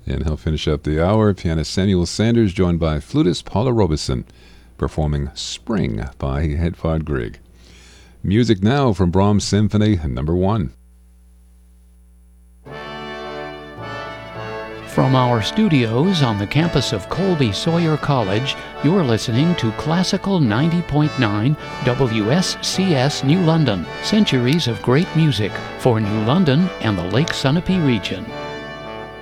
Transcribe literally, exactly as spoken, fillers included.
And he'll finish up the hour. Pianist Samuel Sanders, joined by flutist Paula Robeson, performing Spring by Hedvard Grieg. Music now from Brahms Symphony Number One. From our studios on the campus of Colby Sawyer College, you're listening to Classical ninety point nine W S C S New London, centuries of great music for New London and the Lake Sunapee region.